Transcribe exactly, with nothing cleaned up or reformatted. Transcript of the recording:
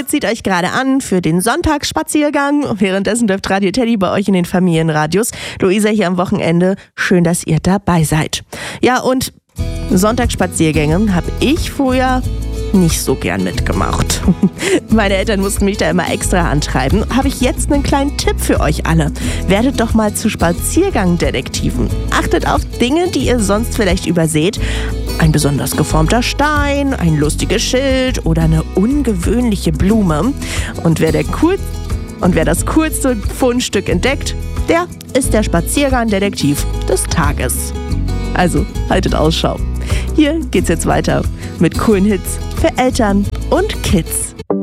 zieht euch gerade an für den Sonntagsspaziergang. Währenddessen dürft Radio Teddy bei euch in den Familienradios. Luisa hier am Wochenende. Schön, dass ihr dabei seid. Ja, und Sonntagsspaziergänge habe ich früher nicht so gern mitgemacht. Meine Eltern mussten mich da immer extra antreiben. Habe ich jetzt einen kleinen Tipp für euch alle. Werdet doch mal zu Spaziergangdetektiven. Achtet auf Dinge, die ihr sonst vielleicht überseht. Ein besonders geformter Stein, ein lustiges Schild oder eine ungewöhnliche Blume. Und wer, der cool und wer das coolste Fundstück entdeckt, der ist der Spaziergangdetektiv des Tages. Also haltet Ausschau. Hier geht's jetzt weiter mit coolen Hits für Eltern und Kids.